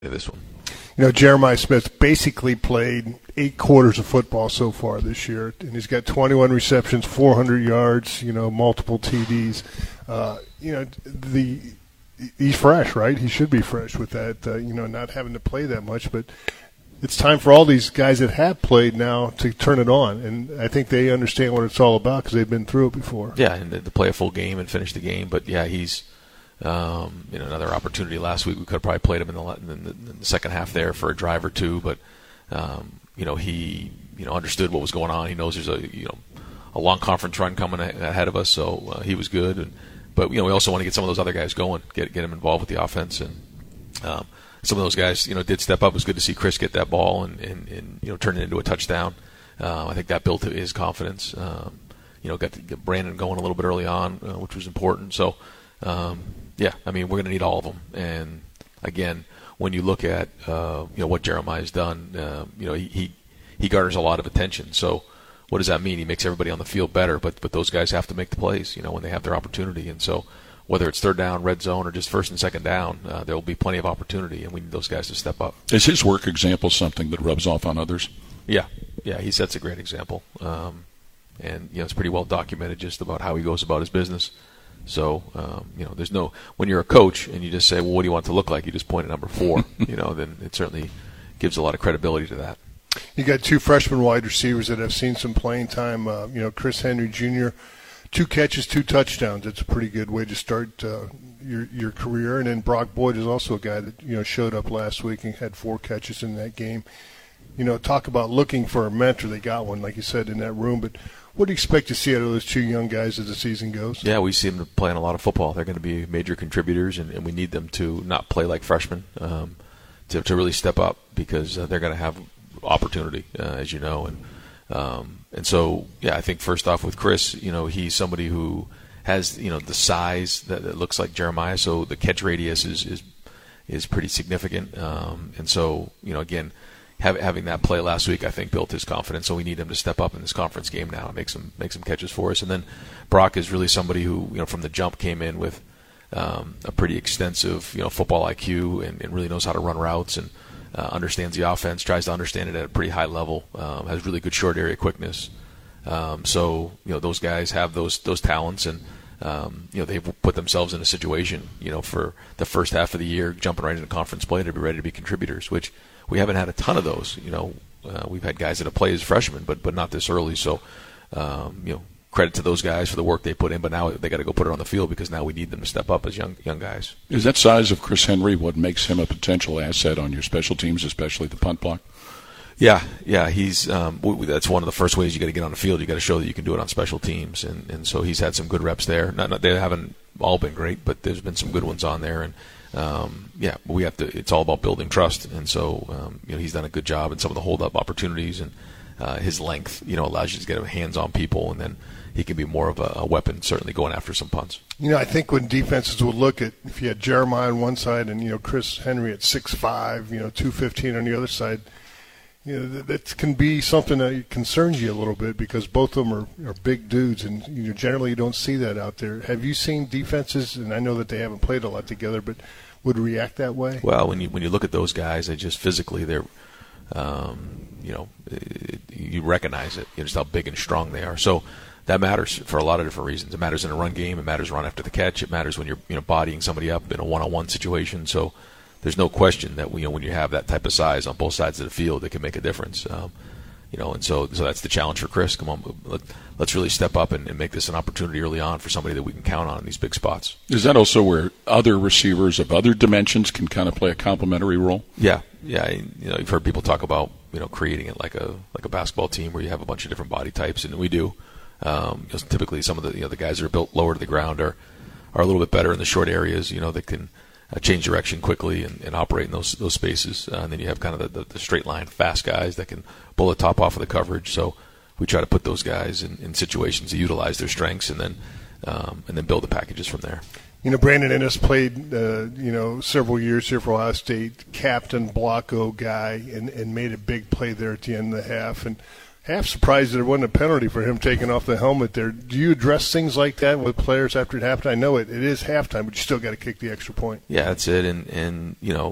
this one. Jeremiah Smith basically played 8 quarters of football so far this year, and he's got 21 receptions, 400 yards, multiple TDs. He's fresh, right? He should be fresh with that, not having to play that much. But it's time for all these guys that have played now to turn it on, and I think they understand what it's all about because they've been through it before. Yeah, and to play a full game and finish the game. But, yeah, he's another opportunity last week. We could have probably played him in the second half there for a drive or two, but he understood what was going on. He knows there's a long conference run coming ahead of us, so he was good. But we also want to get some of those other guys going, get them involved with the offense, and some of those guys did step up. It was good to see Chris get that ball and turn it into a touchdown. I think that built his confidence. Got to get Brandon going a little bit early on, which was important. So. Yeah, I mean, we're going to need all of them. And, again, when you look at, what Jeremiah's done, he garners a lot of attention. So what does that mean? He makes everybody on the field better, but those guys have to make the plays, when they have their opportunity. And so whether it's third down, red zone, or just first and second down, there will be plenty of opportunity, and we need those guys to step up. Is his work example something that rubs off on others? Yeah, he sets a great example. And it's pretty well documented just about how he goes about his business. So, there's when you're a coach and you just say, well, what do you want it to look like? You just point at number 4, then it certainly gives a lot of credibility to that. You got 2 freshman wide receivers that have seen some playing time. Chris Henry Jr., 2 catches, 2 touchdowns. That's a pretty good way to start your career. And then Brock Boyd is also a guy that, showed up last week and had 4 catches in that game. Talk about looking for a mentor. They got one, like you said, in that room. But what do you expect to see out of those 2 young guys as the season goes? Yeah, we see them playing a lot of football. They're going to be major contributors, and we need them to not play like freshmen, to really step up because they're going to have opportunity, as you know. And so, yeah, I think first off with Chris, he's somebody who has, the size that looks like Jeremiah, so the catch radius is pretty significant. And so, again, having that play last week, I think, built his confidence. So we need him to step up in this conference game now and make some catches for us. And then Brock is really somebody who, from the jump came in with a pretty extensive, football IQ and really knows how to run routes and understands the offense, tries to understand it at a pretty high level, has really good short area quickness. So those guys have those talents, and they've put themselves in a situation, for the first half of the year, jumping right into conference play to be ready to be contributors, which we haven't had a ton of those. We've had guys that have played as freshmen, but not this early. So, credit to those guys for the work they put in. But now they got to go put it on the field because now we need them to step up as young guys. Is that size of Chris Henry what makes him a potential asset on your special teams, especially the punt block? Yeah, he's that's one of the first ways you got to get on the field. You got to show that you can do it on special teams, and so he's had some good reps there. They haven't all been great, but there's been some good ones on there, and we have to. It's all about building trust, and so he's done a good job in some of the hold up opportunities, and his length allows you to get hands on people, and then he can be more of a weapon, certainly going after some punts. I think when defenses would look at if you had Jeremiah on one side and Chris Henry at 6'5", 215 on the other side. That can be something that concerns you a little bit because both of them are big dudes, and generally you don't see that out there. Have you seen defenses, and I know that they haven't played a lot together, but would react that way? Well, when you look at those guys, they just physically they're, you recognize it, just how big and strong they are. So that matters for a lot of different reasons. It matters in a run game. It matters run after the catch. It matters when you're bodying somebody up in a one-on-one situation. So. There's no question that when you have that type of size on both sides of the field, it can make a difference. And so that's the challenge for Chris. Come on, let's really step up and make this an opportunity early on for somebody that we can count on in these big spots. Is that also where other receivers of other dimensions can kind of play a complementary role? Yeah. You've heard people talk about creating it like a basketball team where you have a bunch of different body types, and we do. Typically, some of the guys that are built lower to the ground are a little bit better in the short areas. That can. Change direction quickly and operate in those spaces. And then you have kind of the straight line fast guys that can pull the top off of the coverage. So we try to put those guys in situations to utilize their strengths and then build the packages from there. Brandon Ennis played, several years here for Ohio State, captain, blocko guy, and made a big play there at the end of the half. And half surprised there wasn't a penalty for him taking off the helmet there. Do you address things like that with players after halftime? I know it is halftime, but you still got to kick the extra point. Yeah, that's it. And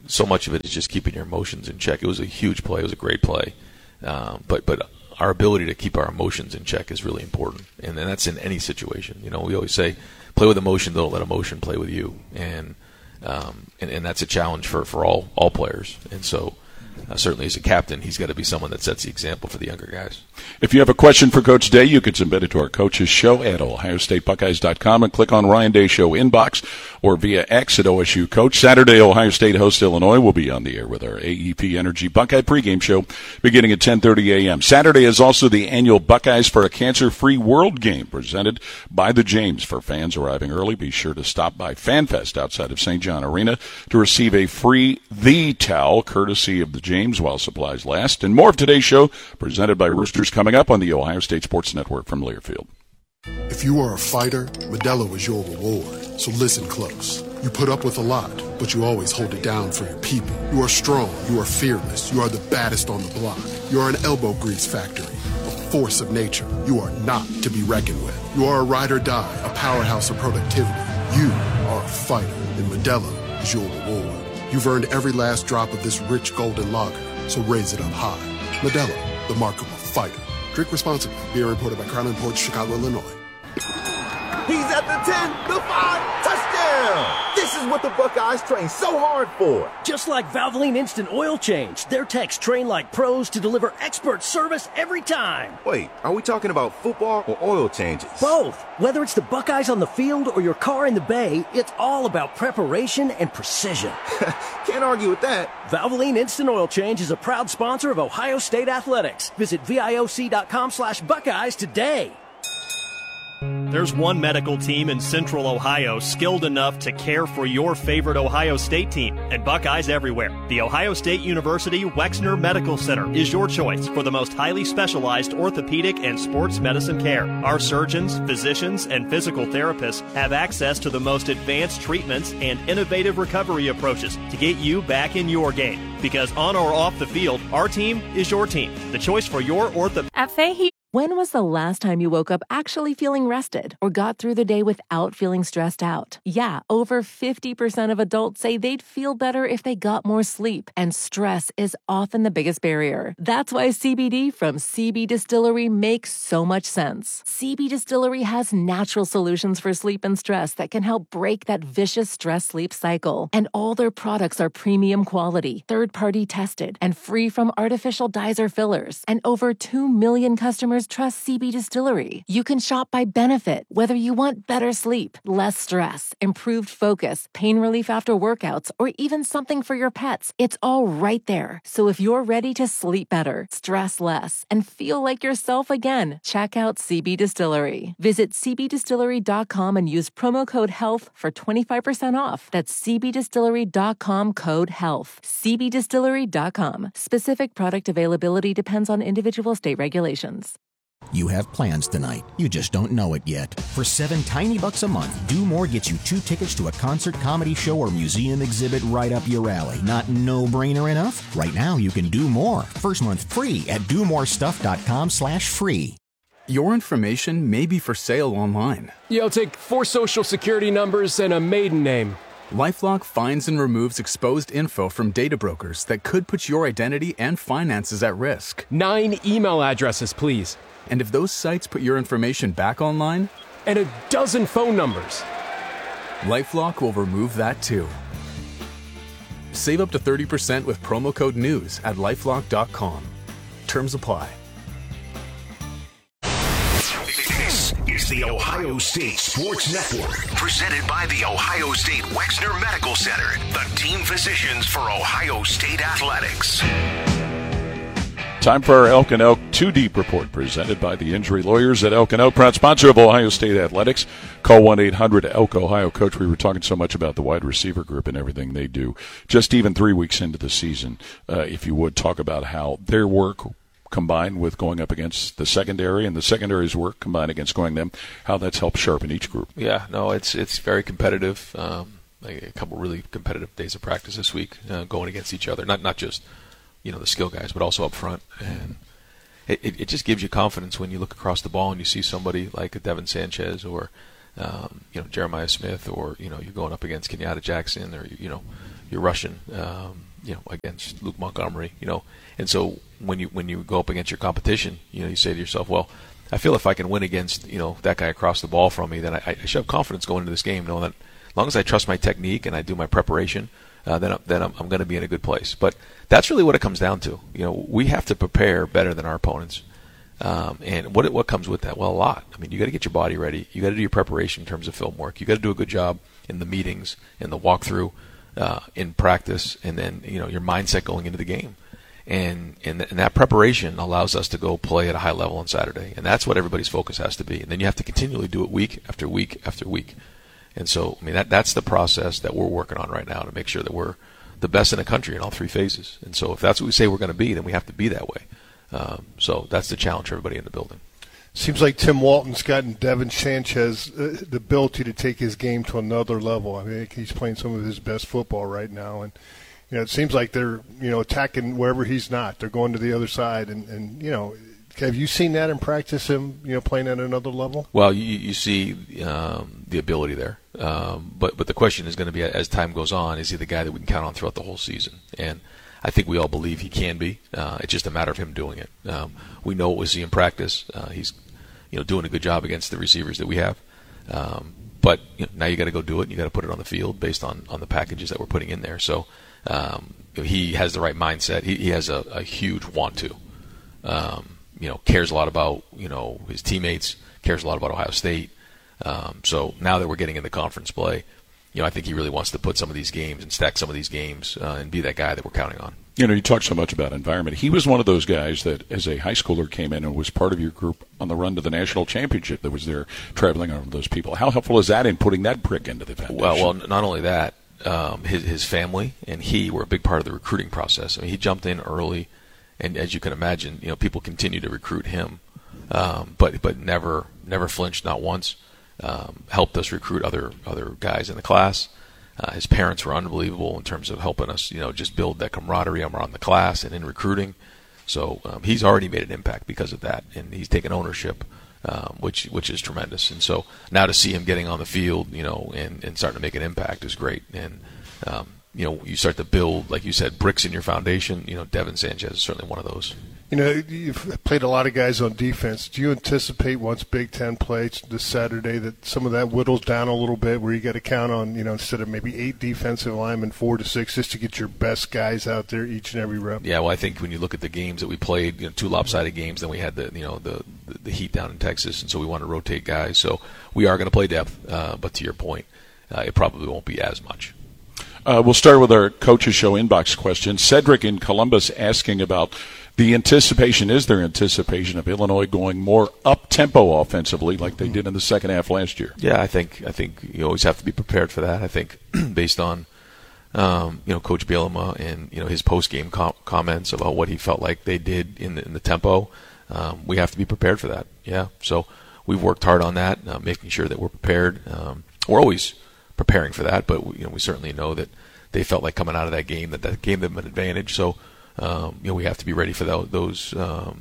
so much of it is just keeping your emotions in check. It was a huge play. It was a great play. But our ability to keep our emotions in check is really important. And that's in any situation. We always say, play with emotion, don't let emotion play with you. And that's a challenge for all players. And so certainly as a captain, he's got to be someone that sets the example for the younger guys. If you have a question for Coach Day, you can submit it to our coach's show at OhioStateBuckeyes.com and click on Ryan Day Show inbox or via X at OSU Coach. Saturday, Ohio State hosts Illinois. We'll be on the air with our AEP Energy Buckeye pregame show beginning at 10:30 a.m. Saturday is also the annual Buckeyes for a Cancer-Free World Game presented by the James. For fans arriving early, be sure to stop by FanFest outside of St. John Arena to receive a free The Towel courtesy of the James while supplies last. And more of today's show presented by Roosters coming up on the Ohio State Sports Network from Learfield. If you are a fighter, Modelo is your reward. So listen close. You put up with a lot, but you always hold it down for your people. You are strong. You are fearless. You are the baddest on the block. You are an elbow grease factory, a force of nature. You are not to be reckoned with. You are a ride or die, a powerhouse of productivity. You are a fighter, and Modelo is your reward. You've earned every last drop of this rich golden lager, so raise it up high. Modelo, the mark of a fighter. Drink responsibly. Beer imported by Crown Imports, Chicago, Illinois. He's at the 10, the 5, touchdown! This is what the Buckeyes train so hard for. Just like Valvoline Instant Oil Change, their techs train like pros to deliver expert service every time. Wait, are we talking about football or oil changes? Both. Whether it's the Buckeyes on the field or your car in the bay, it's all about preparation and precision. Can't argue with that. Valvoline Instant Oil Change is a proud sponsor of Ohio State Athletics. Visit VIOC.com/Buckeyes today. There's one medical team in Central Ohio skilled enough to care for your favorite Ohio State team, and Buckeyes everywhere. The Ohio State University Wexner Medical Center is your choice for the most highly specialized orthopedic and sports medicine care. Our surgeons, physicians, and physical therapists have access to the most advanced treatments and innovative recovery approaches to get you back in your game. Because on or off the field, our team is your team. The choice for your At Fahey. When was the last time you woke up actually feeling rested or got through the day without feeling stressed out? Yeah, over 50% of adults say they'd feel better if they got more sleep, and stress is often the biggest barrier. That's why CBD from CB Distillery makes so much sense. CB Distillery has natural solutions for sleep and stress that can help break that vicious stress-sleep cycle. And all their products are premium quality, third-party tested, and free from artificial dyes or fillers. And over 2 million customers trust CB Distillery. You can shop by benefit, whether you want better sleep, less stress, improved focus, pain relief after workouts, or even something for your pets. It's all right there. So if you're ready to sleep better, stress less, and feel like yourself again, check out CB Distillery. Visit cbdistillery.com and use promo code HEALTH for 25% off. That's cbdistillery.com code HEALTH. cbdistillery.com. Specific product availability depends on individual state regulations. You have plans tonight. You just don't know it yet. For $7 tiny bucks a month, Do More gets you 2 tickets to a concert, comedy show, or museum exhibit right up your alley. Not no-brainer enough? Right now, you can do more. First month free at domorestuff.com/free. Your information may be for sale online. You'll take 4 social security numbers and a maiden name. LifeLock finds and removes exposed info from data brokers that could put your identity and finances at risk. 9 email addresses, please. And if those sites put your information back online? And a dozen phone numbers. LifeLock will remove that too. Save up to 30% with promo code NEWS at LifeLock.com. Terms apply. This is the Ohio State Sports Network, presented by the Ohio State Wexner Medical Center, the team physicians for Ohio State Athletics. Time for our Elk and Elk 2 Deep Report, presented by the injury lawyers at Elk and Elk, proud sponsor of Ohio State Athletics. Call 1-800-ELK-OHIO. Coach, we were talking so much about the wide receiver group and everything they do. Just even 3 weeks into the season, if you would, talk about how their work combined with going up against the secondary and the secondary's work combined against going them, how that's helped sharpen each group. Yeah, no, it's very competitive. Like a couple really competitive days of practice this week, going against each other. Not just the skill guys, but also up front. And it just gives you confidence when you look across the ball and you see somebody like a Devin Sanchez or Jeremiah Smith, or you're going up against Kenyatta Jackson, or you're you're rushing, against Luke Montgomery, and so when you go up against your competition, you say to yourself, well, I feel if I can win against that guy across the ball from me, then I should have confidence going into this game, knowing that as long as I trust my technique and I do my preparation, then I'm going to be in a good place. But that's really what it comes down to. We have to prepare better than our opponents. And what comes with that? Well, a lot. I mean, you got to get your body ready. You got to do your preparation in terms of film work. You got to do a good job in the meetings, in the walkthrough, in practice, and then your mindset going into the game. And that preparation allows us to go play at a high level on Saturday, and that's what everybody's focus has to be. And then you have to continually do it week after week after week. And so, I mean, that's the process that we're working on right now to make sure that we're the best in the country in all three phases. And so if that's what we say we're going to be, then we have to be that way. So that's the challenge for everybody in the building. Seems like Tim Walton's gotten Devin Sanchez the ability to take his game to another level. I mean, he's playing some of his best football right now. And, it seems like they're, attacking wherever he's not. They're going to the other side. And have you seen that in practice, him, playing at another level? Well, you see the ability there. But the question is going to be, as time goes on, is he the guy that we can count on throughout the whole season? And I think we all believe he can be. It's just a matter of him doing it. We know what we see in practice. He's doing a good job against the receivers that we have. But now you got to go do it, and you got to put it on the field based on the packages that we're putting in there. So he has the right mindset. He has a huge want to. Cares a lot about his teammates. Cares a lot about Ohio State. So now that we're getting into conference play, I think he really wants to put some of these games and stack some of these games and be that guy that we're counting on. You talk so much about environment. He was one of those guys that, as a high schooler, came in and was part of your group on the run to the national championship that was there traveling over those people. How helpful is that in putting that brick into the foundation? Well, not only that, his family and he were a big part of the recruiting process. I mean, he jumped in early, and as you can imagine, people continue to recruit him, but never flinched, not once. Helped us recruit other guys in the class. His parents were unbelievable in terms of helping us, just build that camaraderie around the class and in recruiting. So he's already made an impact because of that, and he's taken ownership, which is tremendous. And so now to see him getting on the field, and starting to make an impact is great. And you start to build, like you said, bricks in your foundation. Devin Sanchez is certainly one of those. You've played a lot of guys on defense. Do you anticipate once Big Ten plays this Saturday that some of that whittles down a little bit, where you got to count on, instead of maybe 8 defensive linemen, 4 to 6, just to get your best guys out there each and every rep? Yeah, well, I think when you look at the games that we played, 2 lopsided games, then we had the heat down in Texas, and so we want to rotate guys. So we are going to play depth, but to your point, it probably won't be as much. We'll start with our Coaches Show inbox question. Cedric in Columbus asking about the anticipation. Is there anticipation of Illinois going more up-tempo offensively like they did in the second half last year? Yeah, I think you always have to be prepared for that. I think based on Coach Bielema and his post-game comments about what he felt like they did in the tempo, we have to be prepared for that. Yeah, so we've worked hard on that, making sure that we're prepared. We're always preparing for that, but we certainly know that they felt like coming out of that game that gave them an advantage. So we have to be ready for those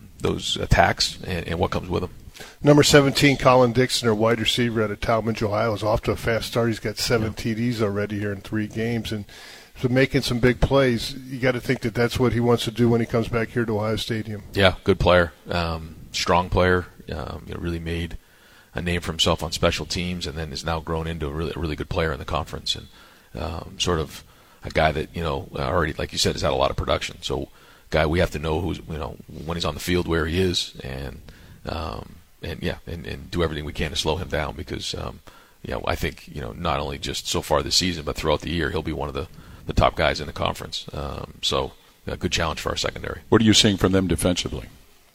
attacks and what comes with them. Number 17, Colin Dixon, our wide receiver out of Talmadge, Ohio, is off to a fast start. He's got 7 TDs already here in 3 games, and so making some big plays. You got to think that that's what he wants to do when he comes back here to Ohio Stadium. Yeah, good player, strong player. Really made a name for himself on special teams, and then has now grown into a really good player in the conference, and sort of a guy that already, like you said, has had a lot of production. So, guy we have to know who's when he's on the field where he is, and do everything we can to slow him down because I think not only just so far this season but throughout the year he'll be one of the top guys in the conference. So, a good challenge for our secondary. What are you seeing from them defensively?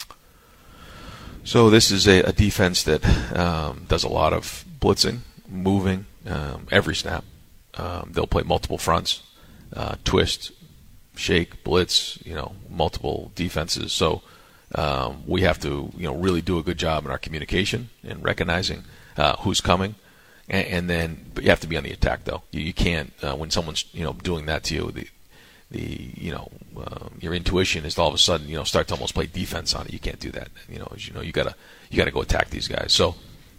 So this is a defense that does a lot of blitzing, moving, every snap. They'll play multiple fronts, twist, shake, blitz, multiple defenses. So we have to, really do a good job in our communication and recognizing who's coming. And then, but you have to be on the attack, though. You can't, when someone's, doing that to you, your intuition is to all of a sudden, start to almost play defense on it. You can't do that. As you gotta go attack these guys. So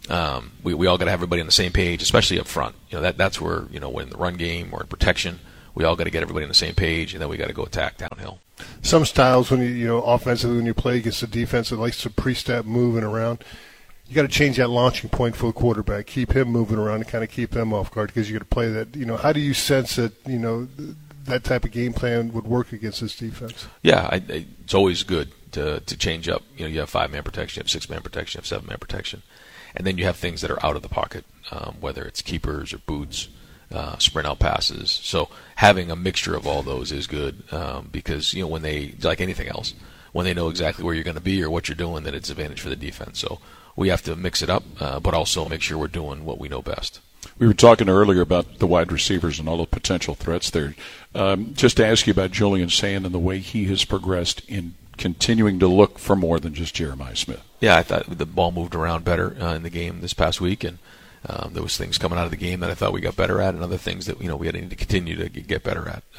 we all gotta have everybody on the same page, especially up front. That's where, when in the run game or in protection, we all got to get everybody on the same page, and then we got to go attack downhill. Some styles, when you offensively, when you play against a defense that likes to pre-step moving around, you got to change that launching point for the quarterback. Keep him moving around and kind of keep them off guard because you got to play that. How do you sense that that type of game plan would work against this defense? Yeah, it's always good to change up. You have 5-man protection, you have 6-man protection, you have 7-man protection, and then you have things that are out of the pocket, whether it's keepers or boots, sprint out passes. So having a mixture of all those is good because when they, like anything else, when they know exactly where you're going to be or what you're doing, then it's advantage for the defense. So we have to mix it up, but also make sure we're doing what we know best. We were talking earlier about the wide receivers and all the potential threats there. Just to ask you about Julian Sand and the way he has progressed in continuing to look for more than just Jeremiah Smith. Yeah, I thought the ball moved around better in the game this past week, and there was things coming out of the game that I thought we got better at, and other things that we had to continue to get better at.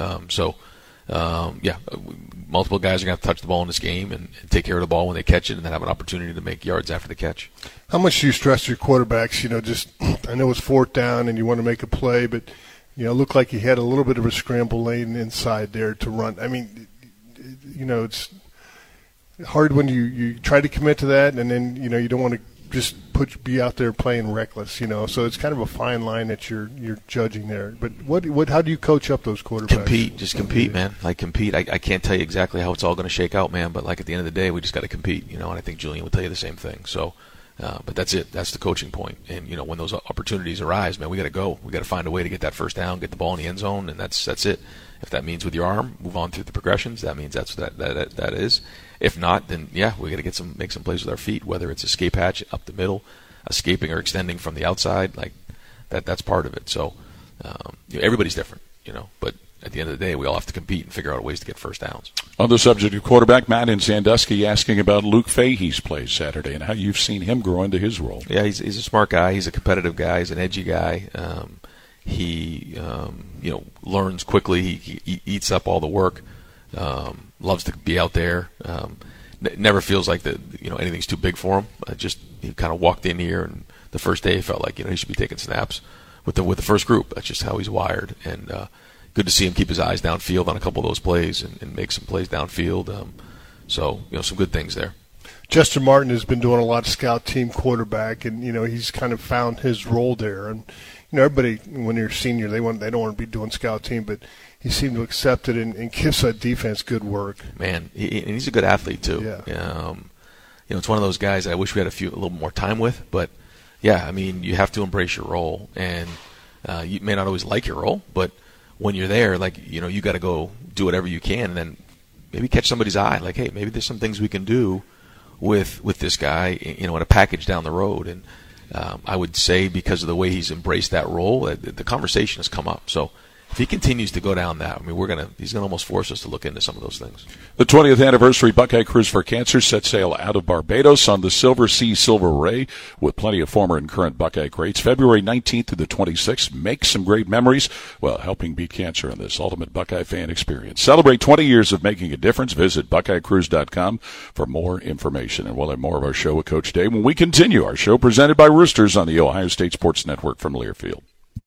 Multiple guys are going to have to touch the ball in this game and take care of the ball when they catch it, and then have an opportunity to make yards after the catch. How much do you stress your quarterbacks? I know it's 4th down and you want to make a play, but it looked like he had a little bit of a scramble lane inside there to run. I mean, it's hard when you try to commit to that, and then you don't want to just be out there playing reckless, So it's kind of a fine line that you're judging there. But how do you coach up those quarterbacks? Compete, man. Compete. I can't tell you exactly how it's all going to shake out, man. But at the end of the day, we just got to compete, And I think Julian would tell you the same thing. So, but that's it. That's the coaching point. And when those opportunities arise, man, we got to go. We got to find a way to get that first down, get the ball in the end zone, and that's it. If that means with your arm, move on through the progressions. That means that is. If not, then we got to make some plays with our feet. Whether it's escape hatch up the middle, escaping or extending from the outside, that's part of it. So everybody's different, But at the end of the day, we all have to compete and figure out ways to get first downs. On the subject of quarterback, Matt in Sandusky asking about Luke Fahey's play Saturday and how you've seen him grow into his role. Yeah, he's a smart guy. He's a competitive guy. He's an edgy guy. He learns quickly. He eats up all the work. Loves to be out there. Never feels like anything's too big for him. He kind of walked in here, and the first day he felt like he should be taking snaps with the first group. That's just how he's wired. And good to see him keep his eyes downfield on a couple of those plays and make some plays downfield. So some good things there. Justin Martin has been doing a lot of scout team quarterback, and he's kind of found his role there. And everybody, when you're a senior, they don't want to be doing scout team, but he seemed to accept it and gives that defense good work. Man, and he's a good athlete too. Yeah. It's one of those guys that I wish we had a little more time with, but yeah, I mean, you have to embrace your role, and you may not always like your role, but when you're there, you got to go do whatever you can, and then maybe catch somebody's eye, hey, maybe there's some things we can do with this guy, in a package down the road. And I would say because of the way he's embraced that role, the conversation has come up. So if he continues to go down that, he's gonna almost force us to look into some of those things. The 20th anniversary Buckeye Cruise for Cancer set sail out of Barbados on the Silver Sea Silver Ray with plenty of former and current Buckeye greats. February 19th to the 26th. Make some great memories while helping beat cancer in this ultimate Buckeye fan experience. Celebrate 20 years of making a difference. Visit BuckeyeCruise.com for more information. And we'll have more of our show with Coach Day when we continue our show presented by Roosters on the Ohio State Sports Network from Learfield.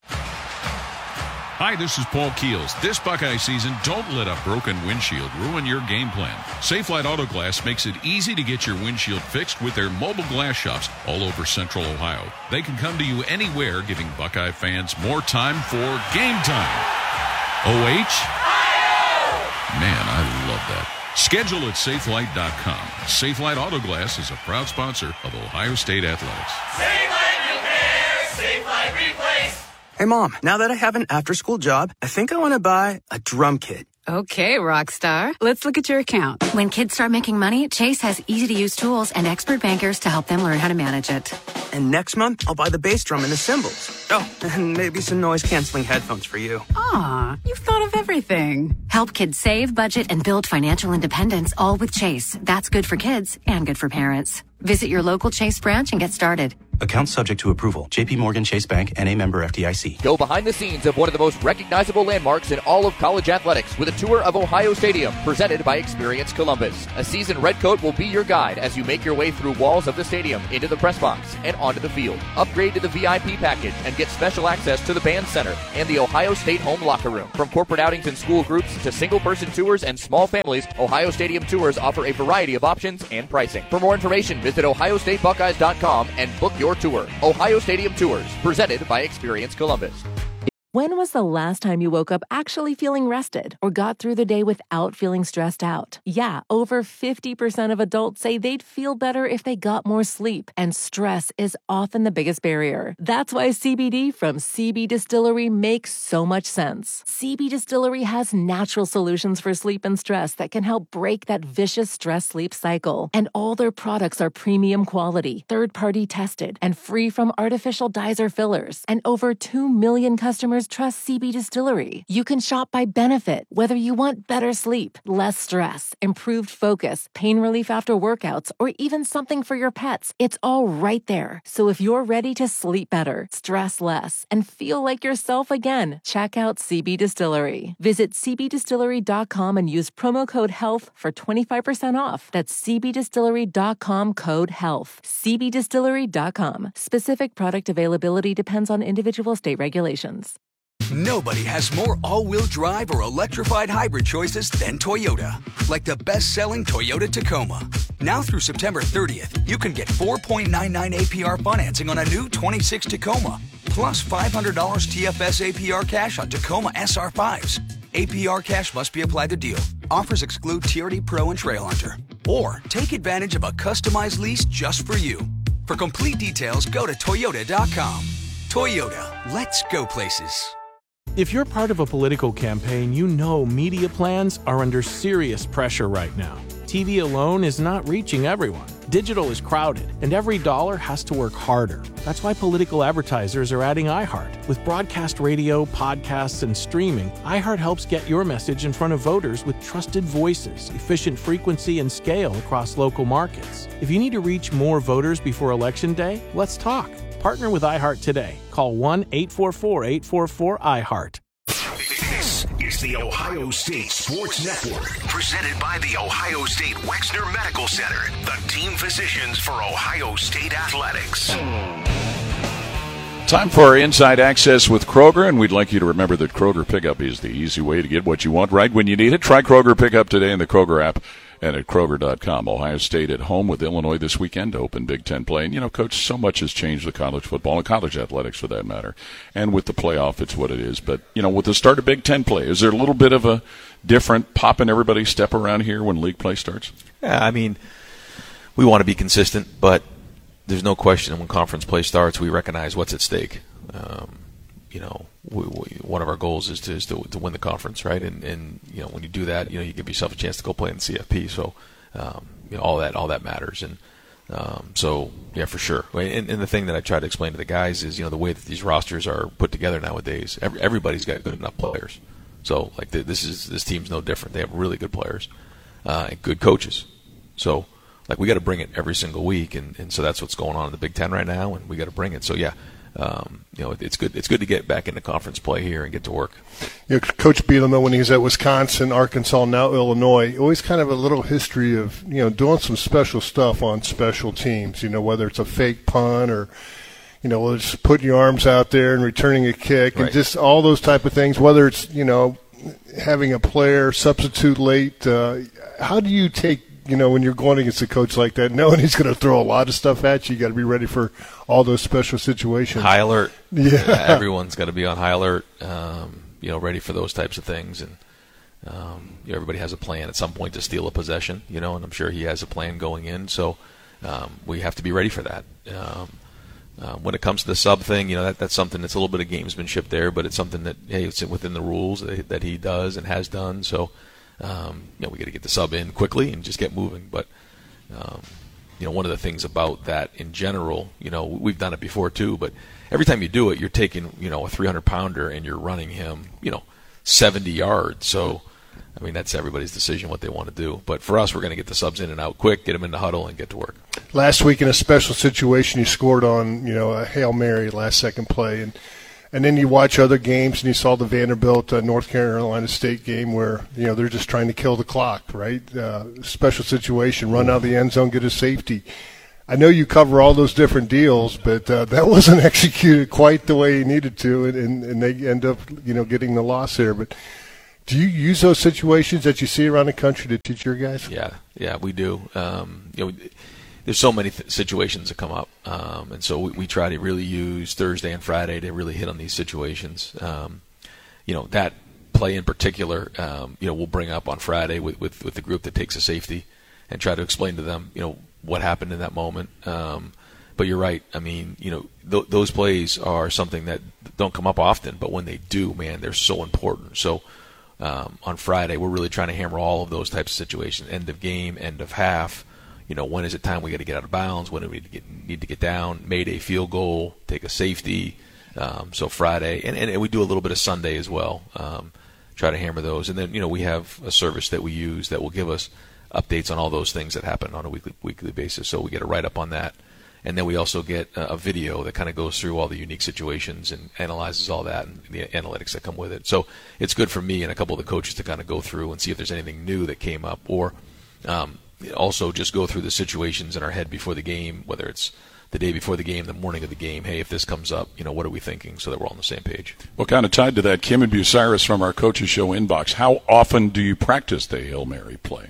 Hi, this is Paul Keels. This Buckeye season, don't let a broken windshield ruin your game plan. Safelite Auto Glass makes it easy to get your windshield fixed with their mobile glass shops all over Central Ohio. They can come to you anywhere, giving Buckeye fans more time for game time. OH? Man, I love that. Schedule at Safelite.com. Safelite Auto Glass is a proud sponsor of Ohio State Athletics. Safelite Repair, Safelite Replace. Hey, Mom, now that I have an after-school job, I think I want to buy a drum kit. Okay, Rockstar. Let's look at your account. When kids start making money, Chase has easy-to-use tools and expert bankers to help them learn how to manage it. And next month, I'll buy the bass drum and the cymbals. Oh, and maybe some noise-canceling headphones for you. Aw, you've thought of everything. Help kids save, budget, and build financial independence, all with Chase. That's good for kids and good for parents. Visit your local Chase branch and get started. Account subject to approval. JP Morgan Chase Bank, N.A. member FDIC. Go behind the scenes of one of the most recognizable landmarks in all of college athletics with a tour of Ohio Stadium, presented by Experience Columbus. A seasoned redcoat will be your guide as you make your way through walls of the stadium, into the press box, and onto the field. Upgrade to the VIP package and get special access to the band center and the Ohio State home locker room. From corporate outings and school groups to single-person tours and small families, Ohio Stadium tours offer a variety of options and pricing. For more information, visit OhioStateBuckeyes.com and book your tour. Ohio Stadium Tours, presented by Experience Columbus. When was the last time you woke up actually feeling rested or got through the day without feeling stressed out? Yeah, over 50% of adults say they'd feel better if they got more sleep, and stress is often the biggest barrier. That's why CBD from CB Distillery makes so much sense. CB Distillery has natural solutions for sleep and stress that can help break that vicious stress-sleep cycle. And all their products are premium quality, third-party tested, and free from artificial dyes or fillers. And over 2 million customers trust CB Distillery. You can shop by benefit, whether you want better sleep, less stress, improved focus, pain relief after workouts, or even something for your pets. It's all right there. So if you're ready to sleep better, stress less, and feel like yourself again, check out CB Distillery. Visit cbdistillery.com and use promo code HEALTH for 25% off. That's cbdistillery.com, code HEALTH. cbdistillery.com. Specific product availability depends on individual state regulations. Nobody has more all-wheel drive or electrified hybrid choices than Toyota. Like the best-selling Toyota Tacoma. Now through September 30th, you can get 4.99 APR financing on a new 26 Tacoma, plus $500 TFS APR cash on Tacoma SR5s. APR cash must be applied to deal. Offers exclude TRD Pro and Trail Hunter. Or take advantage of a customized lease just for you. For complete details, go to Toyota.com. Toyota, let's go places. If you're part of a political campaign, you know media plans are under serious pressure right now. TV alone is not reaching everyone. Digital is crowded, and every dollar has to work harder. That's why political advertisers are adding iHeart. With broadcast radio, podcasts, and streaming, iHeart helps get your message in front of voters with trusted voices, efficient frequency, and scale across local markets. If you need to reach more voters before Election Day, let's talk. Partner with iHeart today. Call 1-844-844-iHeart. This is the Ohio State Sports Network, presented by the Ohio State Wexner Medical Center, the team physicians for Ohio State athletics. Time for our Inside Access with Kroger, and we'd like you to remember that Kroger Pickup is the easy way to get what you want right when you need it. Try Kroger Pickup today in the Kroger app and at Kroger.com. Ohio State at home with Illinois this weekend to open Big Ten play. And, you know, Coach, so much has changed with college football and college athletics for that matter. And with the playoff, it's what it is. But, you know, with the start of Big Ten play, is there a little bit of a different pop in everybody's step around here when league play starts? Yeah, I mean, we want to be consistent, but there's no question when conference play starts, we recognize what's at stake. You know, one of our goals is to win the conference, right? And you know, when you do that, you know, you give yourself a chance to go play in the CFP. So, you know, all that matters. And so, yeah, for sure. And the thing that I try to explain to the guys is, you know, the way that these rosters are put together nowadays, everybody's got good enough players. So, like, this team's no different. They have really good players and good coaches. So, like, we got to bring it every single week, and so that's what's going on in the Big Ten right now, and we got to bring it. So, yeah. You know, it's good. It's good to get back into conference play here and get to work. You know, Coach Bielema, when he was at Wisconsin, Arkansas, now Illinois, always kind of a little history of, you know, doing some special stuff on special teams. You know, whether it's a fake punt or, you know, just putting your arms out there and returning a kick, and just all those type of things. Whether it's, you know, having a player substitute late. How do you take, you know, when you're going against a coach like that, knowing he's going to throw a lot of stuff at you, you got to be ready for all those special situations. High alert. Yeah. Everyone's got to be on high alert, you know, ready for those types of things. And you know, everybody has a plan at some point to steal a possession, you know, and I'm sure he has a plan going in. So we have to be ready for that. When it comes to the sub thing, you know, that's something that's a little bit of gamesmanship there, but it's something that, hey, it's within the rules that he does and has done. So, you know, we got to get the sub in quickly and just get moving. But, you know, one of the things about that in general, you know, we've done it before too, but every time you do it, you're taking, you know, a 300-pounder and you're running him, you know, 70 yards. So I mean, that's everybody's decision what they want to do. But for us, we're going to get the subs in and out quick, get them in the huddle, and get to work. Last week in a special situation, you scored on a Hail Mary last-second play, and then you watch other games and you saw the Vanderbilt North Carolina State game where they're just trying to kill the clock, right? Special situation, run out of the end zone, get a safety. I know you cover all those different deals, but that wasn't executed quite the way you needed to, and they end up getting the loss there. But do you use those situations that you see around the country to teach your guys? Yeah, we do. There's so many situations that come up, and so we try to really use Thursday and Friday to really hit on these situations. That play in particular, we'll bring up on Friday with the group that takes a safety and try to explain to them, what happened in that moment. But you're right. I mean, those plays are something that don't come up often, but when they do, man, they're so important. So on Friday, we're really trying to hammer all of those types of situations: end of game, end of half. When is it time we got to get out of bounds? When do we need to get down? Mayday field goal, take a safety. So Friday, and we do a little bit of Sunday as well. Try to hammer those, and then we have a service that we use that will give us updates on all those things that happen on a weekly basis. So we get a write-up on that. And then we also get a video that kind of goes through all the unique situations and analyzes all that and the analytics that come with it. So it's good for me and a couple of the coaches to kind of go through and see if there's anything new that came up, or also just go through the situations in our head before the game, whether it's the day before the game, the morning of the game. Hey, if this comes up, what are we thinking, so that we're all on the same page. Well, kind of tied to that, Kim and Bucyrus from our Coaches Show inbox, how often do you practice the Hail Mary play?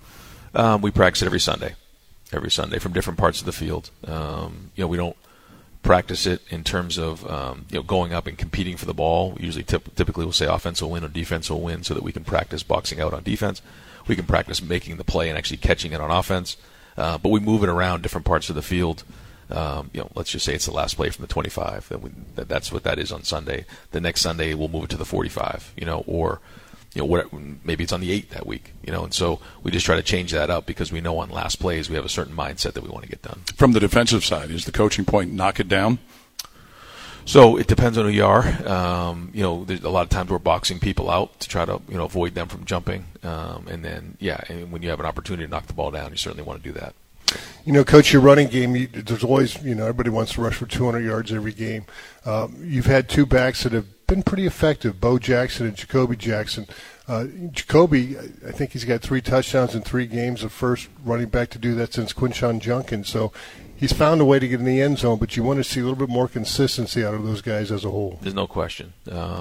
We practice it every Sunday from different parts of the field. We don't practice it in terms of going up and competing for the ball. We usually typically we'll say offense will win or defense will win, so that we can practice boxing out on defense. We can practice making the play and actually catching it on offense. But we move it around different parts of the field. Let's just say it's the last play from the 25. That's what that is on Sunday. The next Sunday we'll move it to the 45. Or maybe it's on the 8 that week, and so we just try to change that up because we know on last plays we have a certain mindset that we want to get done. From the defensive side, is the coaching point knock it down? So it depends on who you are. There's a lot of times we're boxing people out to try to avoid them from jumping, and then and when you have an opportunity to knock the ball down, you certainly want to do that. Coach, your running game, there's always, everybody wants to rush for 200 yards every game. You've had two backs that have been pretty effective, Bo Jackson and Jacoby Jackson. Jacoby, I think he's got 3 touchdowns in 3 games, the first running back to do that since Quinshon Judkins. So he's found a way to get in the end zone, but you want to see a little bit more consistency out of those guys as a whole. There's no question.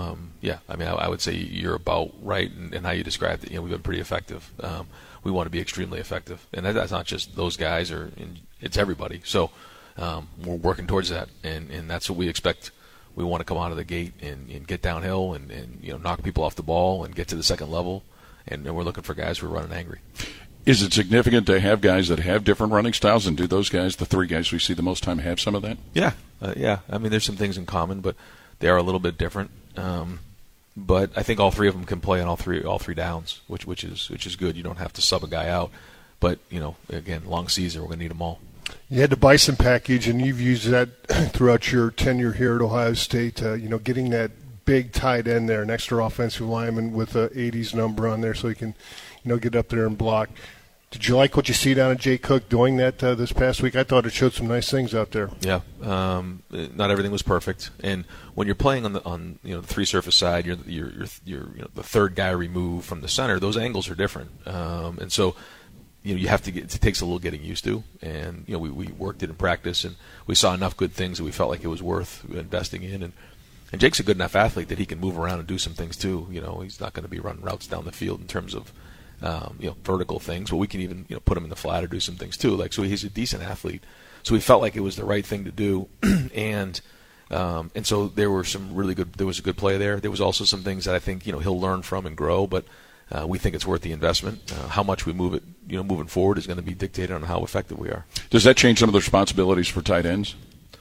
I would say you're about right in how you described it. We've been pretty effective. We want to be extremely effective, and that's not just those guys, it's everybody. So we're working towards that, and that's what we expect. We want to come out of the gate and get downhill and knock people off the ball and get to the second level, and we're looking for guys who are running angry. Is it significant to have guys that have different running styles, and do those guys, the 3 guys we see the most time, have some of that? Yeah. I mean, there's some things in common, but they are a little bit different. But I think all 3 of them can play on all three downs, which is good. You don't have to sub a guy out. But again, long season, we're going to need them all. You had the Bison package, and you've used that throughout your tenure here at Ohio State. Getting that big tight end there, an extra offensive lineman with a 80s number on there, so he can, get up there and block. Did you like what you see down at Jay Cook doing that this past week? I thought it showed some nice things out there. Yeah, not everything was perfect, and when you're playing on the 3-surface side, you're the third guy removed from the center. Those angles are different, and so you have to it takes a little getting used to. And we worked it in practice, and we saw enough good things that we felt like it was worth investing in. And Jake's a good enough athlete that he can move around and do some things too. He's not going to be running routes down the field in terms of vertical things, but we can even put him in the flat or do some things too. So he's a decent athlete. So we felt like it was the right thing to do, and so there was a good play there. There was also some things that I think he'll learn from and grow, but we think it's worth the investment. How much we move it, moving forward, is going to be dictated on how effective we are. Does that change some of the responsibilities for tight ends?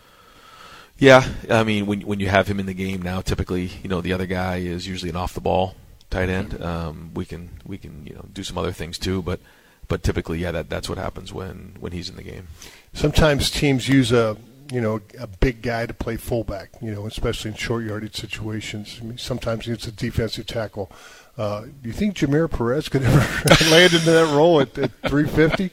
Yeah, I mean, when you have him in the game now, typically, the other guy is usually an off the ball tight end. We can do some other things too, but typically, that's what happens when he's in the game. Sometimes teams use a a big guy to play fullback, especially in short yardage situations. I mean, sometimes it's a defensive tackle. Do you think Jameer Perez could ever land into that role at 350?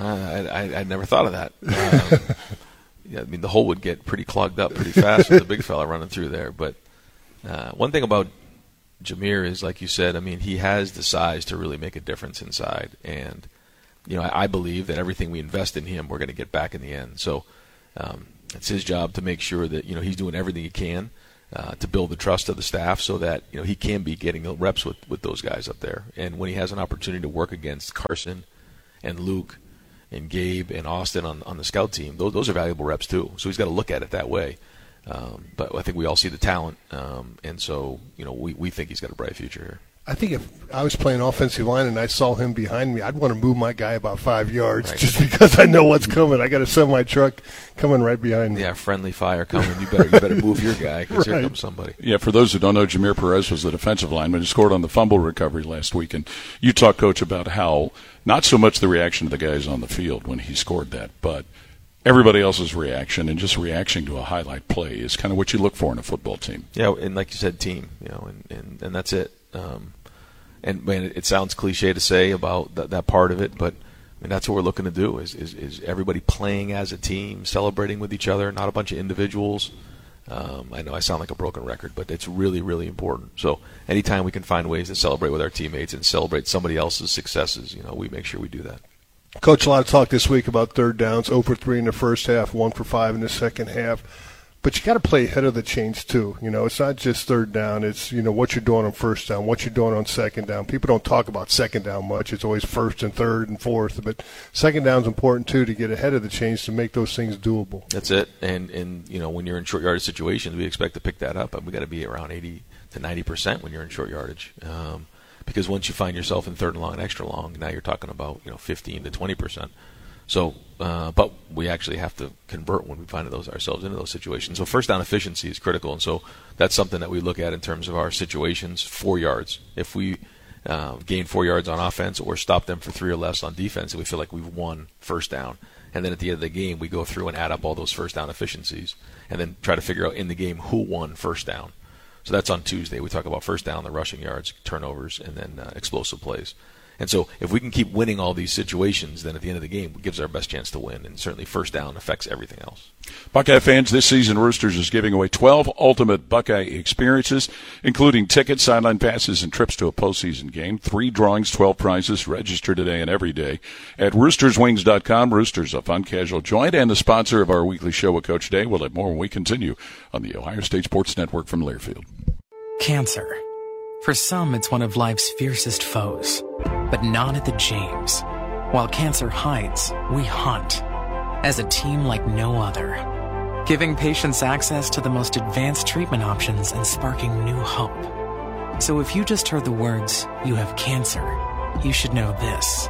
I never thought of that. Yeah, I mean, the hole would get pretty clogged up pretty fast with the big fella running through there. But one thing about Jameer is, like you said, I mean, he has the size to really make a difference inside. And, I believe that everything we invest in him, we're going to get back in the end. So it's his job to make sure that, he's doing everything he can to build the trust of the staff so that, he can be getting reps with those guys up there. And when he has an opportunity to work against Carson and Luke and Gabe and Austin on the scout team, those are valuable reps too. So he's got to look at it that way. But I think we all see the talent, and so we think he's got a bright future here. I think if I was playing offensive line and I saw him behind me, I'd want to move my guy about 5 yards just because I know what's coming. I got a semi-truck coming right behind me. Yeah, friendly fire coming. You better move your guy because here comes somebody. Yeah, for those who don't know, Jameer Perez was the defensive lineman who scored on the fumble recovery last week. And you talked, Coach, about how not so much the reaction of the guys on the field when he scored that, but everybody else's reaction and just reaction to a highlight play is kind of what you look for in a football team. Yeah, and like you said, team, and that's it. And man, it sounds cliche to say about that part of it, but I mean, that's what we're looking to do is everybody playing as a team, celebrating with each other, not a bunch of individuals. I know I sound like a broken record, but it's really, really important. So anytime we can find ways to celebrate with our teammates and celebrate somebody else's successes, we make sure we do that. Coach, a lot of talk this week about third downs, 0 for 3 in the first half, 1 for 5 in the second half. But you got to play ahead of the chains too. It's not just third down. It's, what you're doing on first down, what you're doing on second down. People don't talk about second down much. It's always first and third and fourth. But second down is important too to get ahead of the chains to make those things doable. That's it. And when you're in short yardage situations, we expect to pick that up. And we got to be around 80 to 90% when you're in short yardage. Because once you find yourself in third and long and extra long, now you're talking about 15 to 20%. So, but we actually have to convert when we find ourselves into those situations. So first down efficiency is critical, and so that's something that we look at in terms of our situations. 4 yards. If we gain 4 yards on offense or stop them for 3 or less on defense, and we feel like we've won first down. And then at the end of the game, we go through and add up all those first down efficiencies, and then try to figure out in the game who won first down. So that's on Tuesday. We talk about first down, the rushing yards, turnovers, and then explosive plays. And so if we can keep winning all these situations, then at the end of the game, it gives our best chance to win. And certainly first down affects everything else. Buckeye fans, this season Roosters is giving away 12 ultimate Buckeye experiences, including tickets, sideline passes, and trips to a postseason game. 3 drawings, 12 prizes. Register today and every day at roosterswings.com. Roosters, a fun, casual joint, and the sponsor of our weekly show with Coach Day. We'll have more when we continue on the Ohio State Sports Network from Learfield. Cancer. For some, it's one of life's fiercest foes, but not at the James. While cancer hides, we hunt. As a team like no other. Giving patients access to the most advanced treatment options and sparking new hope. So if you just heard the words, "you have cancer," you should know this.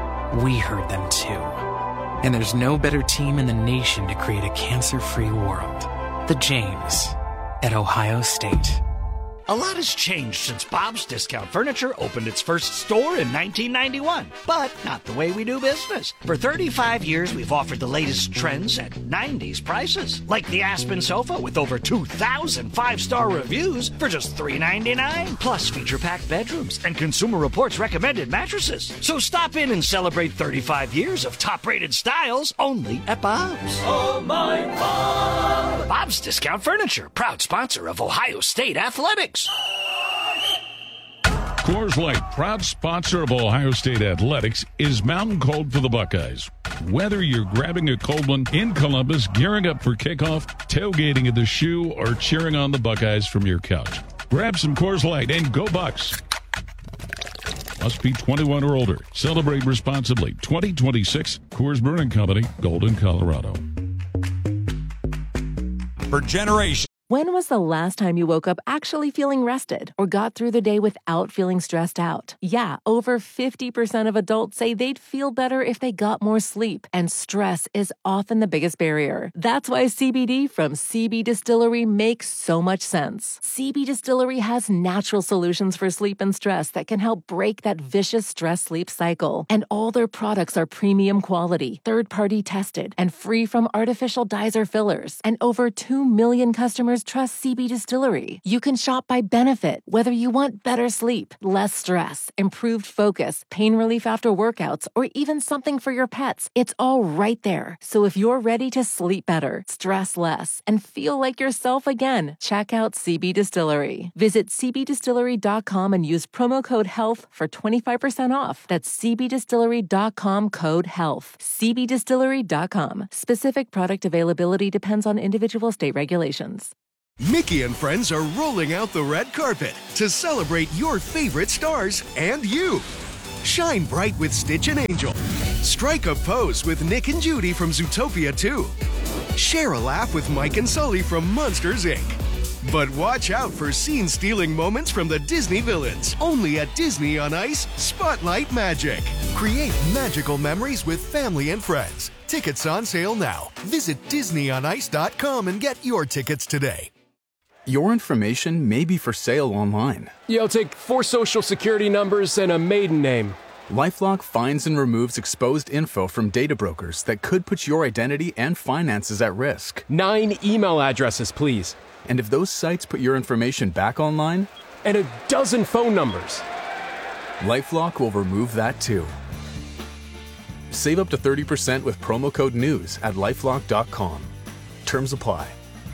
We heard them too. And there's no better team in the nation to create a cancer-free world. The James at Ohio State. A lot has changed since Bob's Discount Furniture opened its first store in 1991, but not the way we do business. For 35 years, we've offered the latest trends at 90s prices, like the Aspen sofa with over 2,000 5-star reviews for just $399, plus feature-packed bedrooms and Consumer Reports recommended mattresses. So stop in and celebrate 35 years of top-rated styles only at Bob's. Oh, my Bob! Bob's Discount Furniture, proud sponsor of Ohio State Athletics. Coors Light, proud sponsor of Ohio State Athletics, is mountain cold for the Buckeyes. Whether you're grabbing a cold one in Columbus, gearing up for kickoff, tailgating at the Shoe, or cheering on the Buckeyes from your couch, grab some Coors Light and go Bucks. Must be 21 or older. Celebrate responsibly. 2026 Coors Brewing Company, Golden, Colorado. For generations. When was the last time you woke up actually feeling rested or got through the day without feeling stressed out? Yeah, over 50% of adults say they'd feel better if they got more sleep, and stress is often the biggest barrier. That's why CBD from CB Distillery makes so much sense. CB Distillery has natural solutions for sleep and stress that can help break that vicious stress-sleep cycle. And all their products are premium quality, third-party tested, and free from artificial dyes or fillers. And over 2 million customers trust CB Distillery. You can shop by benefit, whether you want better sleep, less stress, improved focus, pain relief after workouts, or even something for your pets. It's all right there. So if you're ready to sleep better, stress less, and feel like yourself again, check out CB Distillery. Visit cbdistillery.com and use promo code HEALTH for 25% off. That's cbdistillery.com, code HEALTH. cbdistillery.com. Specific product availability depends on individual state regulations. Mickey and friends are rolling out the red carpet to celebrate your favorite stars and you. Shine bright with Stitch and Angel. Strike a pose with Nick and Judy from Zootopia 2. Share a laugh with Mike and Sully from Monsters, Inc. But watch out for scene-stealing moments from the Disney villains. Only at Disney on Ice, Spotlight Magic. Create magical memories with family and friends. Tickets on sale now. Visit DisneyOnIce.com and get your tickets today. Your information may be for sale online. Yeah, I'll take 4 social security numbers and a maiden name. LifeLock finds and removes exposed info from data brokers that could put your identity and finances at risk. 9 email addresses, please. And if those sites put your information back online? And a dozen phone numbers. LifeLock will remove that too. Save up to 30% with promo code NEWS at LifeLock.com. Terms apply.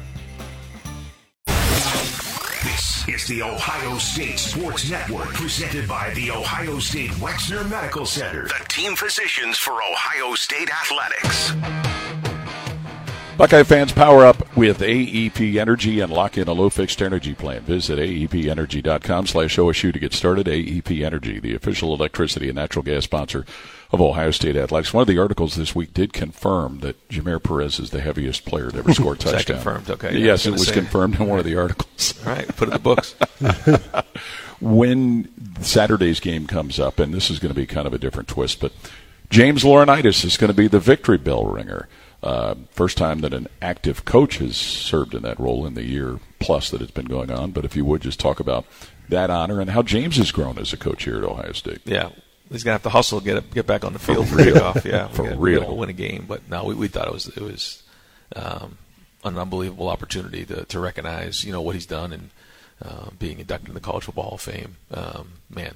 This is the Ohio State Sports Network, presented by the Ohio State Wexner Medical Center, the team physicians for Ohio State athletics. Buckeye fans, power up with AEP Energy and lock in a low-fixed energy plan. Visit aepenergy.com/OSU to get started. AEP Energy, the official electricity and natural gas sponsor of Ohio State athletics. One of the articles this week did confirm that Jameer Perez is the heaviest player to ever score a touchdown. Is that confirmed? Okay. Yes, it was confirmed in one of the articles. All right, put it in the books. When Saturday's game comes up, and this is going to be kind of a different twist, but James Laurinaitis is going to be the victory bell ringer. First time that an active coach has served in that role in the year plus that it's been going on. But if you would just talk about that honor and how James has grown as a coach here at Ohio State. Yeah, he's gonna have to hustle, get back on the field for kickoff. Yeah, for real, to win a game. But no, we thought it was an unbelievable opportunity to recognize what he's done and being inducted in the College Football Hall of Fame. Man,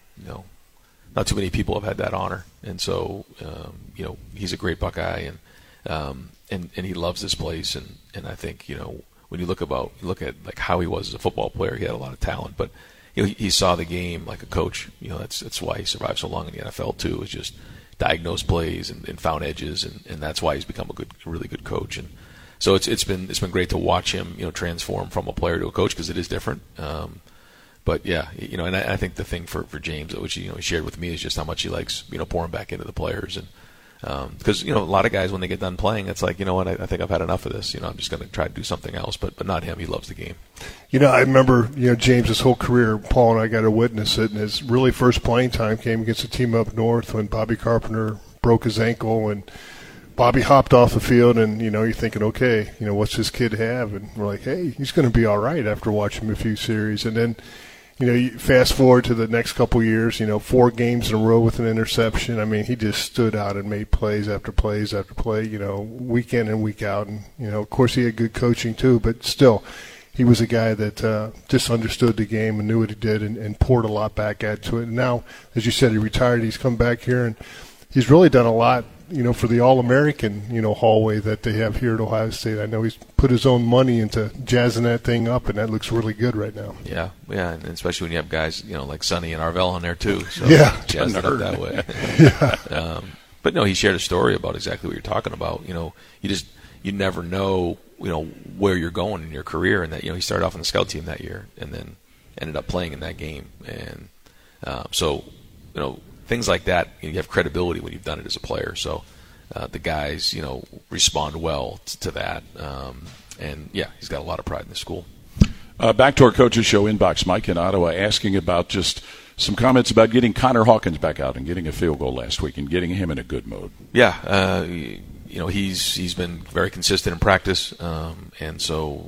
not too many people have had that honor, and so he's a great Buckeye and he loves this place, and I think when you look at like how he was as a football player, he had a lot of talent, but he saw the game like a coach. That's why he survived so long in the NFL too. Is just diagnose plays and found edges, and that's why he's become a really good coach. And so it's been great to watch him transform from a player to a coach, because it is different. But yeah, and I think the thing for James, which he shared with me, is just how much he likes pouring back into the players. And because a lot of guys, when they get done playing, it's like, I think I've had enough of this. I'm just going to try to do something else. But not him. He loves the game. I remember James's whole career. Paul and I got to witness it. And his really first playing time came against a team up north when Bobby Carpenter broke his ankle, and Bobby hopped off the field. And you're thinking, okay, what's this kid have? And we're like, hey, he's going to be all right after watching him a few series. And then you fast forward to the next couple years, 4 games in a row with an interception. I mean, he just stood out and made plays after plays after play, week in and week out. And, of course, he had good coaching too, but still, he was a guy that just understood the game and knew what he did and poured a lot back into it. And now, as you said, he retired. He's come back here, and he's really done a lot, for the All-American, hallway that they have here at Ohio State. I know he's put his own money into jazzing that thing up, and that looks really good right now. Yeah, and especially when you have guys, like Sonny and Arvell on there too. So yeah, jazz it up that way. Yeah. But no, he shared a story about exactly what you're talking about. You never know, where you're going in your career, and that he started off on the scout team that year, and then ended up playing in that game, and so things like that, you have credibility when you've done it as a player. So the guys, respond well to that. And yeah, he's got a lot of pride in the school. Back to our Coaches Show inbox. Mike in Ottawa asking about just some comments about getting Connor Hawkins back out and getting a field goal last week and getting him in a good mode. Yeah, he's been very consistent in practice, and so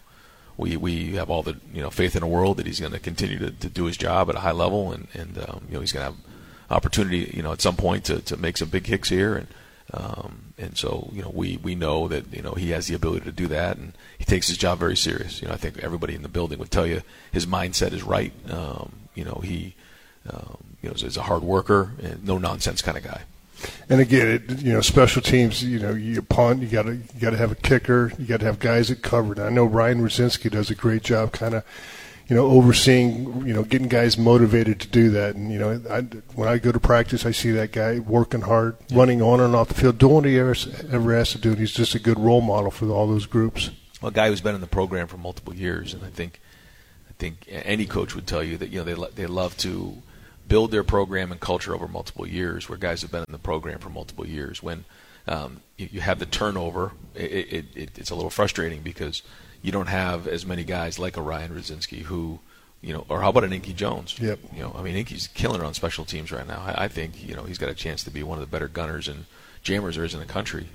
we have all the faith in the world that he's going to continue to do his job at a high level, and he's going to have opportunity at some point to make some big kicks here, and so we know that he has the ability to do that, and he takes his job very serious. I think everybody in the building would tell you his mindset is right. He is a hard worker and no nonsense kind of guy. And again, special teams, you punt, you got to have a kicker, you got to have guys that cover. And I know Ryan Rosinski does a great job kind of, overseeing, getting guys motivated to do that. And, when I go to practice, I see that guy working hard, running on and off the field, doing what he ever has to do. And he's just a good role model for all those groups. Well, a guy who's been in the program for multiple years, and I think any coach would tell you that, they love to build their program and culture over multiple years, where guys have been in the program for multiple years. When you have the turnover, it's a little frustrating because you don't have as many guys like a Ryan Rosinski who, or how about an Inky Jones? Yep. Inky's killing it on special teams right now. I think, he's got a chance to be one of the better gunners and jammers there is in the country.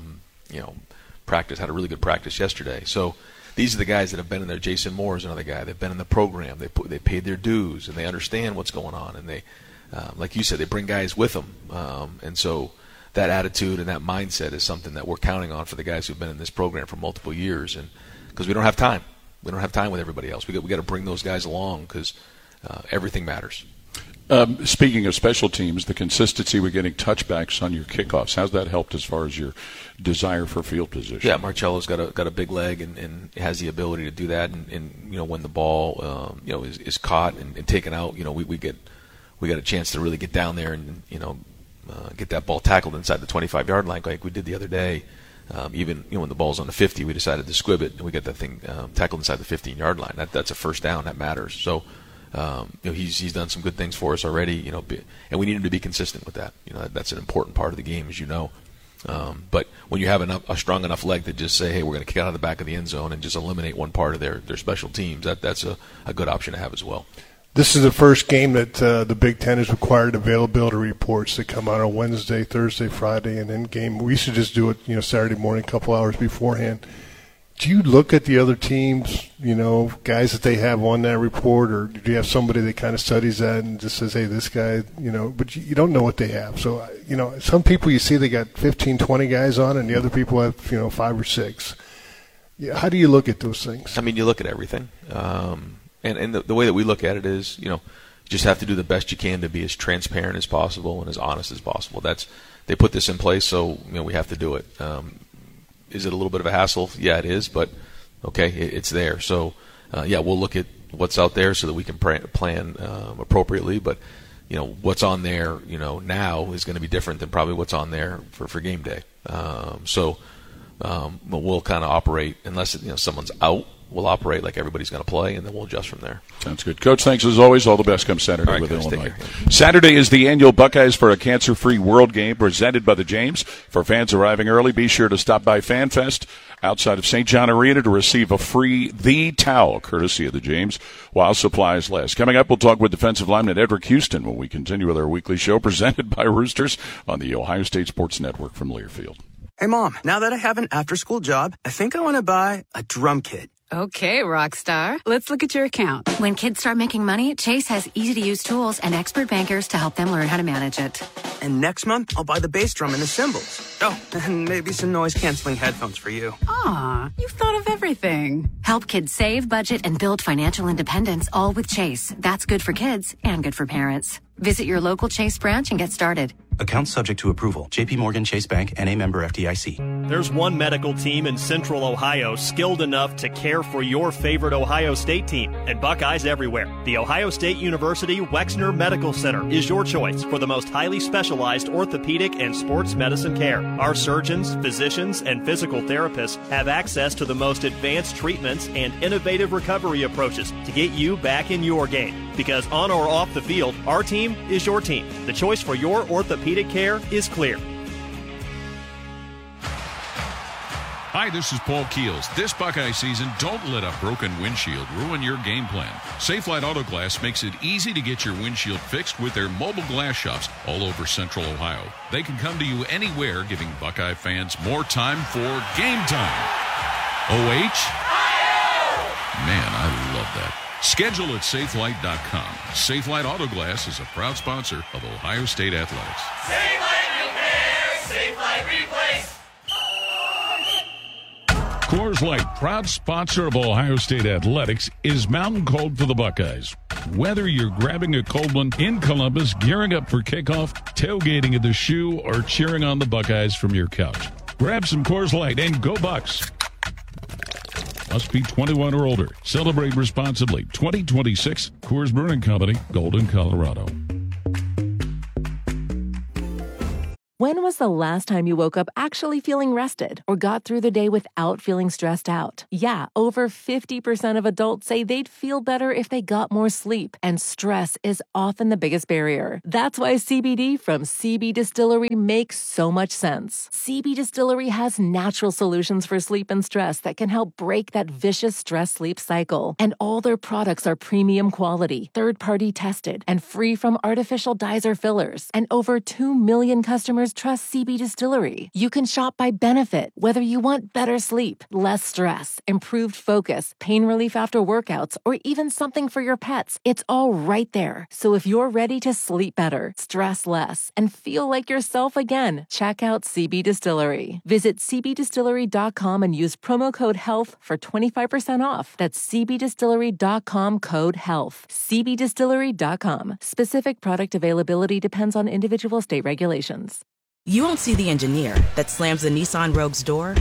Had a really good practice yesterday. So these are the guys that have been in there. Jason Moore is another guy. They've been in the program. They paid their dues, and they understand what's going on. And they, like you said, they bring guys with them. And so that attitude and that mindset is something that we're counting on for the guys who've been in this program for multiple years. And because we don't have time. We don't have time with everybody else. We got to bring those guys along because everything matters. Speaking of special teams, the consistency with getting touchbacks on your kickoffs, how's that helped as far as your desire for field position? Yeah, Marcello's got a big leg and has the ability to do that. And when the ball is caught and taken out, we got a chance to really get down there and get that ball tackled inside the 25-yard line like we did the other day. Even when the ball's on the 50, we decided to squib it and we got that thing tackled inside the 15-yard line. That's a first down. That matters. So. He's done some good things for us already, and we need him to be consistent with that. That's an important part of the game, as you know. But when you have a strong enough leg to just say, hey, we're going to kick out of the back of the end zone and just eliminate one part of their special teams, that's a good option to have as well. This is the first game that the Big Ten has required availability reports that come out on Wednesday, Thursday, Friday, and then game. We used to just do it, Saturday morning, a couple hours beforehand. Do you look at the other teams, guys that they have on that report, or do you have somebody that kind of studies that and just says, hey, this guy, but you don't know what they have. So, some people you see they got 15, 20 guys on, and the other people have, 5 or 6. Yeah, how do you look at those things? You look at everything. And the way that we look at it is, you just have to do the best you can to be as transparent as possible and as honest as possible. They put this in place, so, we have to do it. Is it a little bit of a hassle? Yeah, it is, but okay, it's there. So, we'll look at what's out there so that we can plan appropriately. But, what's on there, now is going to be different than probably what's on there for game day. But we'll kind of operate, unless someone's out, we'll operate like everybody's going to play, and then we'll adjust from there. Sounds good. Coach, thanks as always. All the best come Saturday with guys, Illinois. Saturday is the annual Buckeyes for a Cancer-Free World Game presented by the James. For fans arriving early, be sure to stop by FanFest outside of St. John Arena to receive a free The Towel, courtesy of the James, while supplies last. Coming up, we'll talk with defensive lineman Edric Houston when we continue with our weekly show presented by Roosters on the Ohio State Sports Network from Learfield. Hey, Mom, now that I have an after-school job, I think I want to buy a drum kit. Okay, Rockstar. Let's look at your account. When kids start making money, Chase has easy-to-use tools and expert bankers to help them learn how to manage it. And next month, I'll buy the bass drum and the cymbals. Oh, and maybe some noise-canceling headphones for you. Aw, you've thought of everything. Help kids save, budget, and build financial independence, all with Chase. That's good for kids and good for parents. Visit your local Chase branch and get started. Accounts subject to approval. JP Morgan Chase Bank, N.A. member FDIC. There's one medical team in Central Ohio skilled enough to care for your favorite Ohio State team, and Buckeyes everywhere. The Ohio State University Wexner Medical Center is your choice for the most highly specialized orthopedic and sports medicine care. Our surgeons, physicians, and physical therapists have access to the most advanced treatments and innovative recovery approaches to get you back in your game. Because on or off the field, our team is your team. The choice for your orthopedic care is clear. Hi, this is Paul Keels. This Buckeye season, don't let a broken windshield ruin your game plan. Safelite Auto Glass makes it easy to get your windshield fixed with their mobile glass shops all over Central Ohio. They can come to you anywhere, giving Buckeye fans more time for game time. OH? Man, I love that. Schedule at safelite.com. Safelite Auto Glass is a proud sponsor of Ohio State Athletics. Safelite Repair, Safelite Replace. Coors Light, proud sponsor of Ohio State Athletics, is mountain cold for the Buckeyes. Whether you're grabbing a cold one in Columbus, gearing up for kickoff, tailgating at the Shoe, or cheering on the Buckeyes from your couch, grab some Coors Light and go Bucks. Must be 21 or older. Celebrate responsibly. 2026 Coors Brewing Company, Golden, Colorado. When was the last time you woke up actually feeling rested or got through the day without feeling stressed out? Yeah, over 50% of adults say they'd feel better if they got more sleep, and stress is often the biggest barrier. That's why CBD from CB Distillery makes so much sense. CB Distillery has natural solutions for sleep and stress that can help break that vicious stress-sleep cycle. And all their products are premium quality, third-party tested, and free from artificial dyes or fillers. And over 2 million customers trust CB Distillery. You can shop by benefit, whether you want better sleep, less stress, improved focus, pain relief after workouts, or even something for your pets. It's all right there. So if you're ready to sleep better, stress less, and feel like yourself again, check out CB Distillery. Visit cbdistillery.com and use promo code HEALTH for 25% off. That's cbdistillery.com, code HEALTH. cbdistillery.com. Specific product availability depends on individual state regulations. You won't see the engineer that slams the Nissan Rogue's door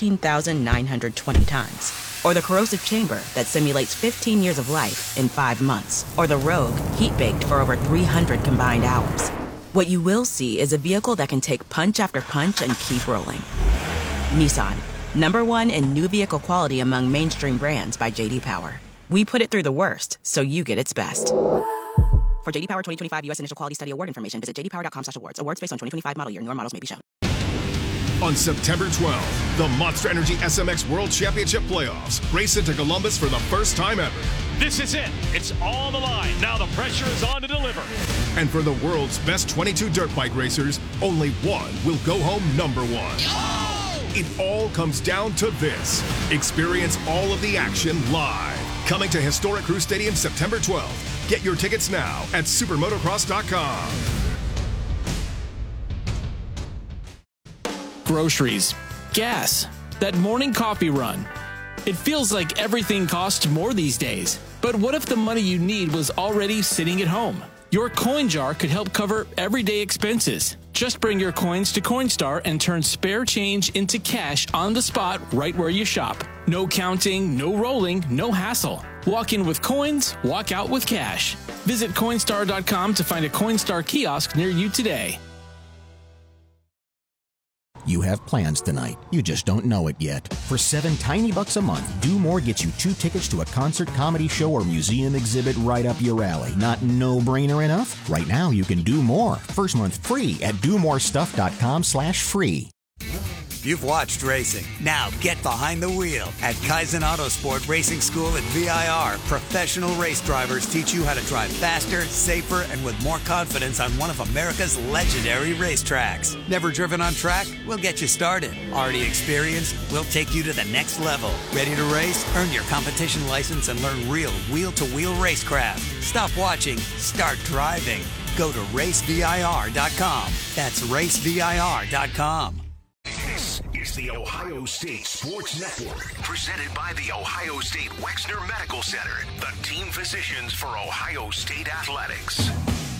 13,920 times. Or the corrosive chamber that simulates 15 years of life in 5 months. Or the Rogue heat-baked for over 300 combined hours. What you will see is a vehicle that can take punch after punch and keep rolling. Nissan, #1 in new vehicle quality among mainstream brands by J.D. Power. We put it through the worst, so you get its best. For J.D. Power 2025 U.S. Initial Quality Study Award information, visit jdpower.com/awards. Awards based on 2025 model year. Newer models may be shown. On September 12th, the Monster Energy SMX World Championship Playoffs race into Columbus for the first time ever. This is it. It's on the line. Now the pressure is on to deliver. And for the world's best 22 dirt bike racers, only one will go home #1. It all comes down to this. Experience all of the action live. Coming to historic Crew Stadium September 12th. Get your tickets now at supermotocross.com. Groceries, gas, that morning coffee run. It feels like everything costs more these days. But what if the money you need was already sitting at home? Your coin jar could help cover everyday expenses. Just bring your coins to Coinstar and turn spare change into cash on the spot right where you shop. No counting, no rolling, no hassle. Walk in with coins, walk out with cash. Visit Coinstar.com to find a Coinstar kiosk near you today. You have plans tonight. You just don't know it yet. For $7 tiny bucks a month, Do More gets you 2 tickets to a concert, comedy show, or museum exhibit right up your alley. Not no-brainer enough? Right now, you can do more. First month free at domorestuff.com/free. You've watched racing. Now get behind the wheel. At Kaizen Autosport Racing School at VIR, professional race drivers teach you how to drive faster, safer, and with more confidence on one of America's legendary racetracks. Never driven on track? We'll get you started. Already experienced? We'll take you to the next level. Ready to race? Earn your competition license and learn real wheel-to-wheel racecraft. Stop watching. Start driving. Go to racevir.com. That's racevir.com. This is the Ohio State Sports Network, presented by the Ohio State Wexner Medical Center, the team physicians for Ohio State Athletics.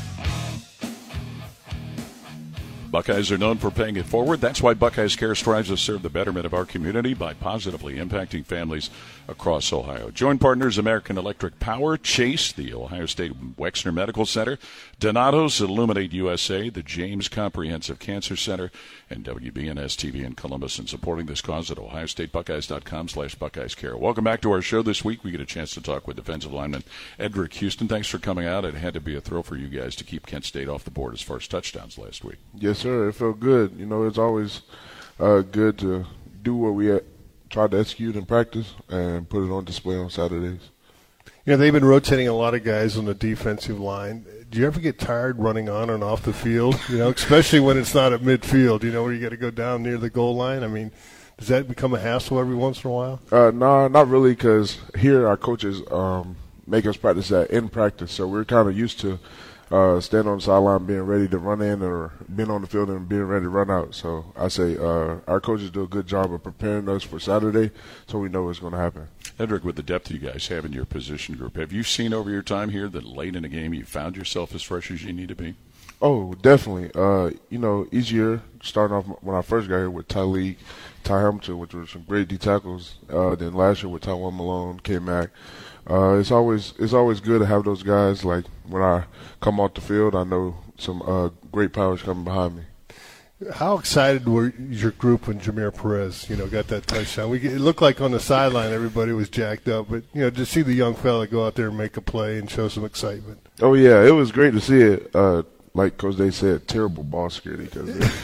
Buckeyes are known for paying it forward. That's why Buckeyes Care strives to serve the betterment of our community by positively impacting families across Ohio. Joint partners American Electric Power, Chase, the Ohio State Wexner Medical Center, Donato's Illuminate USA, the James Comprehensive Cancer Center, and WBNS-TV in Columbus, and supporting this cause at ohiostatebuckeyes.com/BuckeyesCare. Welcome back to our show this week. We get a chance to talk with defensive lineman Edric Houston. Thanks for coming out. It had to be a thrill for you guys to keep Kent State off the board as far as touchdowns last week. Yes, sir. It felt good. You know, it's always good to do what we tried to execute in practice and put it on display on Saturdays. You know, they've been rotating a lot of guys on the defensive line. Do you ever get tired running on and off the field? You know, especially when it's not at midfield, you know, where you got to go down near the goal line? I mean, does that become a hassle every once in a while? No, not really, because here our coaches make us practice that in practice. So we're kind of used to standing on the sideline, being ready to run in, or being on the field and being ready to run out. So I say our coaches do a good job of preparing us for Saturday, so we know what's going to happen. Hedrick, with the depth you guys have in your position group, have you seen over your time here that late in a game you found yourself as fresh as you need to be? Oh, definitely. You know, each year, starting off when I first got here with Tyleek, Ty Hamilton, which were some great D tackles. Then last year with Tywone Malone, K-Mac. It's always good to have those guys. Like when I come off the field, I know some great powers coming behind me. How excited were your group when Jameer Perez, you know, got that touchdown? It looked like on the sideline everybody was jacked up, but you know, to see the young fella go out there and make a play and show some excitement. Oh yeah, it was great to see it. Like Coach Day said, terrible ball security because